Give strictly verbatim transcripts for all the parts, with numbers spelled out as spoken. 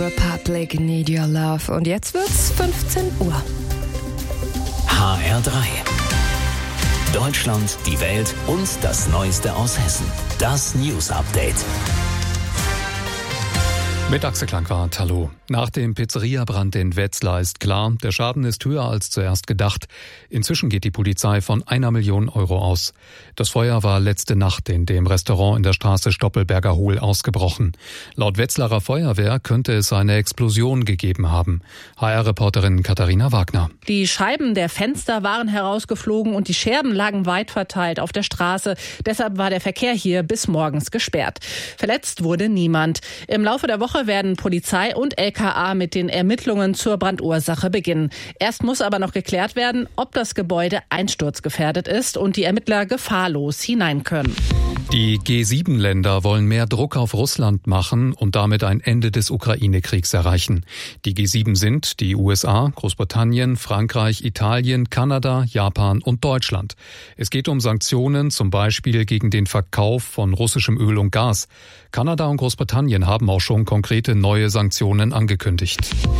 Republic Need Your Love. Und jetzt wird's fünfzehn Uhr. H R drei. Deutschland, die Welt und das Neueste aus Hessen. Das News Update. Mit Axel Klankwart, hallo. Nach dem Pizzeria-Brand in Wetzlar ist klar, der Schaden ist höher als zuerst gedacht. Inzwischen geht die Polizei von einer Million Euro aus. Das Feuer war letzte Nacht in dem Restaurant in der Straße Stoppelberger Hohl ausgebrochen. Laut Wetzlarer Feuerwehr könnte es eine Explosion gegeben haben. H R-Reporterin Katharina Wagner. Die Scheiben der Fenster waren herausgeflogen und die Scherben lagen weit verteilt auf der Straße. Deshalb war der Verkehr hier bis morgens gesperrt. Verletzt wurde niemand. Im Laufe der Woche werden Polizei und L K A mit den Ermittlungen zur Brandursache beginnen. Erst muss aber noch geklärt werden, ob das Gebäude einsturzgefährdet ist und die Ermittler gefahrlos hinein können. Die G sieben Länder wollen mehr Druck auf Russland machen und damit ein Ende des Ukraine-Kriegs erreichen. Die G sieben sind die U S A, Großbritannien, Frankreich, Italien, Kanada, Japan und Deutschland. Es geht um Sanktionen, zum Beispiel gegen den Verkauf von russischem Öl und Gas. Kanada und Großbritannien haben auch schon konkrete neue Sanktionen angekündigt.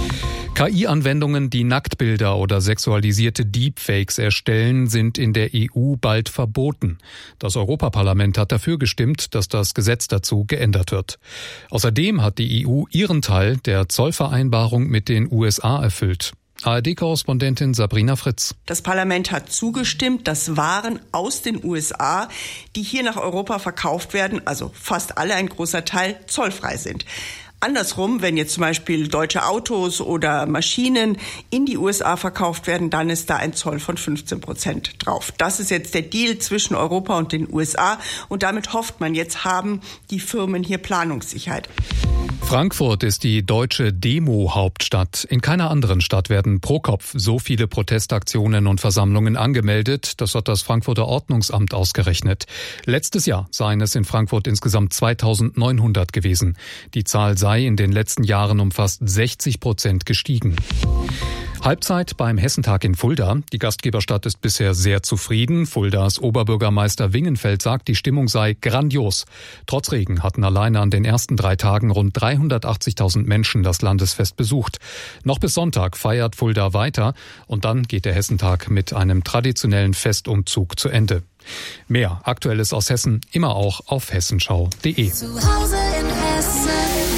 K I-Anwendungen, die Nacktbilder oder sexualisierte Deepfakes erstellen, sind in der E U bald verboten. Das Europaparlament hat dafür gestimmt, dass das Gesetz dazu geändert wird. Außerdem hat die E U ihren Teil der Zollvereinbarung mit den U S A erfüllt. A R D-Korrespondentin Sabrina Fritz. Das Parlament hat zugestimmt, dass Waren aus den U S A, die hier nach Europa verkauft werden, also fast alle, ein großer Teil, zollfrei sind. Andersrum, wenn jetzt zum Beispiel deutsche Autos oder Maschinen in die U S A verkauft werden, dann ist da ein Zoll von fünfzehn Prozent drauf. Das ist jetzt der Deal zwischen Europa und den U S A und damit hofft man, jetzt haben die Firmen hier Planungssicherheit. Frankfurt ist die deutsche Demo-Hauptstadt. In keiner anderen Stadt werden pro Kopf so viele Protestaktionen und Versammlungen angemeldet. Das hat das Frankfurter Ordnungsamt ausgerechnet. Letztes Jahr seien es in Frankfurt insgesamt zweitausendneunhundert gewesen. Die Zahl sei in den letzten Jahren um fast sechzig Prozent gestiegen. Halbzeit beim Hessentag in Fulda. Die Gastgeberstadt ist bisher sehr zufrieden. Fuldas Oberbürgermeister Wingenfeld sagt, die Stimmung sei grandios. Trotz Regen hatten alleine an den ersten drei Tagen rund dreihundertachtzigtausend Menschen das Landesfest besucht. Noch bis Sonntag feiert Fulda weiter und dann geht der Hessentag mit einem traditionellen Festumzug zu Ende. Mehr Aktuelles aus Hessen immer auch auf hessenschau punkt de. Zu Hause in Hessen.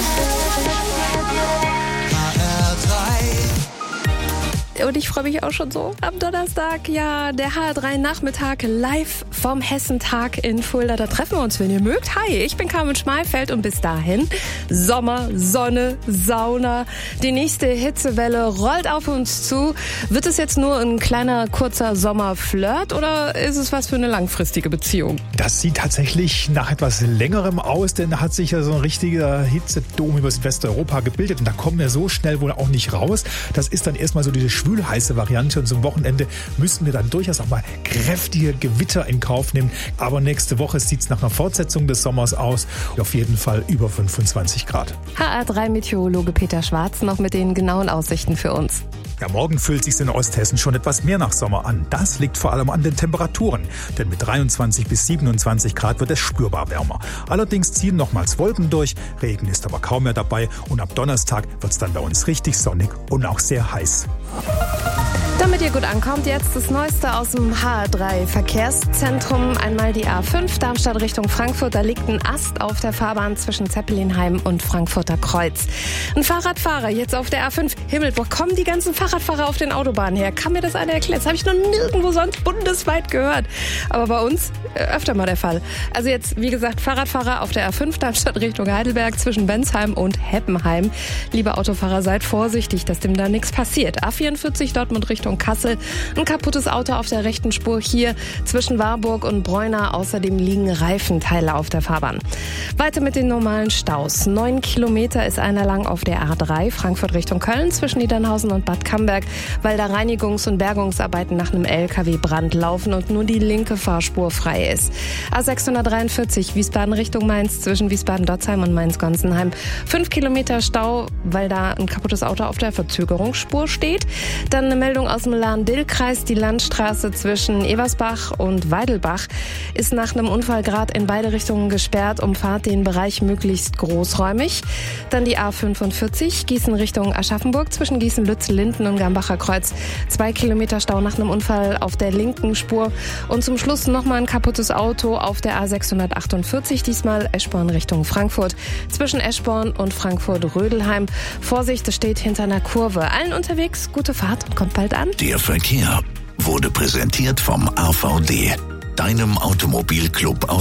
Und ich freue mich auch schon so am Donnerstag, ja, der H R drei Nachmittag live vom Hessentag in Fulda. Da treffen wir uns, wenn ihr mögt. Hi, ich bin Carmen Schmalfeld und bis dahin Sommer, Sonne, Sauna. Die nächste Hitzewelle rollt auf uns zu. Wird es jetzt nur ein kleiner, kurzer Sommerflirt oder ist es was für eine langfristige Beziehung? Das sieht tatsächlich nach etwas Längerem aus, denn da hat sich ja so ein richtiger Hitzedom über Westeuropa gebildet und da kommen wir so schnell wohl auch nicht raus. Das ist dann erstmal so diese schwülheiße Variante und zum Wochenende müssen wir dann durchaus auch mal kräftige Gewitter in Kauf nehmen. Aber nächste Woche sieht es nach einer Fortsetzung des Sommers aus. Auf jeden Fall über fünfundzwanzig Grad. H R drei Meteorologe Peter Schwarz noch mit den genauen Aussichten für uns. Ja, morgen fühlt sich in Osthessen schon etwas mehr nach Sommer an. Das liegt vor allem an den Temperaturen. Denn mit dreiundzwanzig bis siebenundzwanzig Grad wird es spürbar wärmer. Allerdings ziehen nochmals Wolken durch. Regen ist aber kaum mehr dabei. Und ab Donnerstag wird es dann bei uns richtig sonnig und auch sehr heiß. Damit ihr gut ankommt, jetzt das Neueste aus dem H R drei Verkehrszentrum. Einmal die A fünf, Darmstadt Richtung Frankfurt. Da liegt ein Ast auf der Fahrbahn zwischen Zeppelinheim und Frankfurter Kreuz. Ein Fahrradfahrer jetzt auf der A fünf. Himmel, wo kommen die ganzen Fahrradfahrer auf den Autobahnen her? Kann mir das einer erklären? Das habe ich noch nirgendwo sonst bundesweit gehört. Aber bei uns äh, öfter mal der Fall. Also jetzt, wie gesagt, Fahrradfahrer auf der A fünf, Darmstadt Richtung Heidelberg zwischen Bensheim und Heppenheim. Liebe Autofahrer, seid vorsichtig, dass dem da nichts passiert. A vierundvierzig, Dortmund Richtung Kassel. Ein kaputtes Auto auf der rechten Spur hier zwischen Warburg und Bräuna. Außerdem liegen Reifenteile auf der Fahrbahn. Weiter mit den normalen Staus. Neun Kilometer ist einer lang auf der A drei, Frankfurt Richtung Köln, zwischen Niedernhausen und Bad Camberg, weil da Reinigungs- und Bergungsarbeiten nach einem L K W-Brand laufen und nur die linke Fahrspur frei ist. A sechshundertdreiundvierzig, Wiesbaden Richtung Mainz, zwischen Wiesbaden-Dotzheim und Mainz-Gonsenheim. Fünf Kilometer Stau, weil da ein kaputtes Auto auf der Verzögerungsspur steht. Dann eine Meldung aus dem Lahn-Dill-Kreis. Die Landstraße zwischen Eversbach und Weidelbach ist nach einem Unfall gerade in beide Richtungen gesperrt. Umfahrt den Bereich möglichst großräumig. Dann die A fünfundvierzig, Gießen Richtung Aschaffenburg zwischen Gießen-Lützel-Linden und Gambacher Kreuz. Zwei Kilometer Stau nach einem Unfall auf der linken Spur. Und zum Schluss nochmal ein kaputtes Auto auf der A sechshundertachtundvierzig, diesmal Eschborn Richtung Frankfurt. Zwischen Eschborn und Frankfurt-Rödelheim. Vorsicht, es steht hinter einer Kurve. Allen unterwegs, gute Fahrt und kommt bald an. Der Verkehr wurde präsentiert vom A V D, deinem Automobilclub aus